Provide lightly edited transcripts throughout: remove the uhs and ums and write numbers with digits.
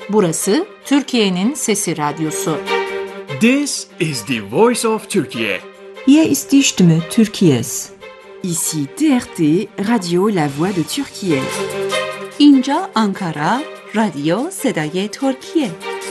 Burası Türkiye'nin Sesi Radyosu. This is the voice of Turkey. Hier ist die Stimme Türkiye's. Ici TRT, Radio La Voix de Türkiye. اینجا آنکارا، رادیو صدای ترکیه.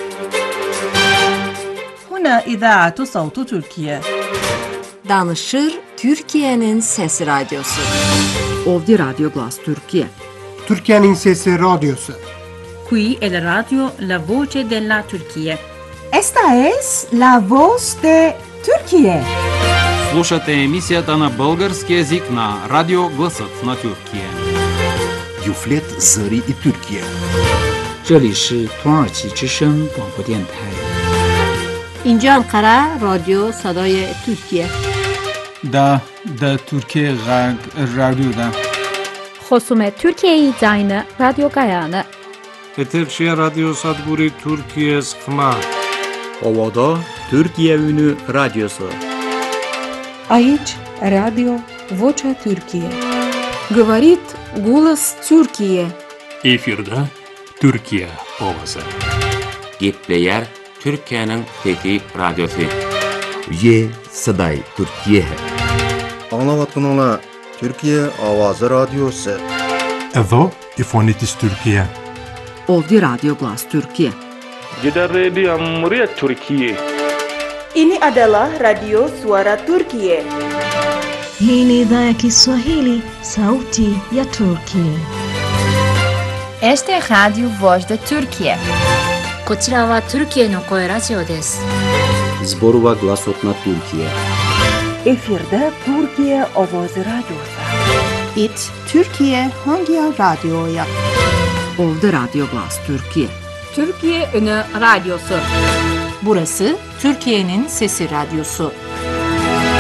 هنا إذاعة صوت تركيا. Danışır Türkiye'nin Sesi Radyosu. Ovdje Radio Glas Türkiye. Türkiye'nin Sesi Radyosu. Qui è la radio La Voce della Turchia. Esta es la voz de Turquía. Слушате емисията на български език на Радио Гласът на Türkiye. Юфлет Зари и Türkiye. 这里是土耳其之声广播电台。 اینجا انقره رادیو صدای ترکیه. دا ترکیه رادیو خصوم ترکیه زاین رادیو گایانه. Eterşehir Radyo Sadburi Türkiye Sıkma. Ovada Türkiye Ünü Radyosu. Aici Radio Vocea Türkiye. Говорит голос Türkiye. Efirde Türkiye ovası. Gepleyer Türkiye'nin Fethi Radyosu. Ye Saday Türkiye. Anlavatkanlar Türkiye Avazı Radyosu. Evo İfonitis Türkiye. Ovdje Radio Glas Türkiye. Gidan Radio Muryat Türkiye. Ini adalah Radio Suara Turkiye. Hii ni idhaa ya Kiswahili, sauti ya Turkiye. Este es Radio Voz de Turkiye. こちらはトルキエの声ラジオです。 Zborova Glasotna Türkiye. Efirde Türkiye Avazı Radyosu. İt Türkiye hangi radyoya? Ovdje Radio Glas Türkiye. Türkiye Ünü Radyosu. Burası Türkiye'nin Sesi Radyosu.